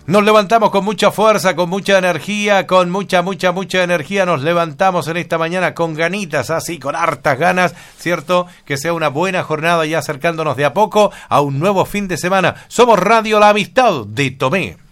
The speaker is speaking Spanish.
Nos levantamos con mucha fuerza, con mucha energía, con mucha energía. Nos levantamos en esta mañana con ganitas, así, con hartas ganas, ¿cierto? Que sea una buena jornada ya acercándonos de a poco a un nuevo fin de semana. Somos Radio La Amistad de Tomé.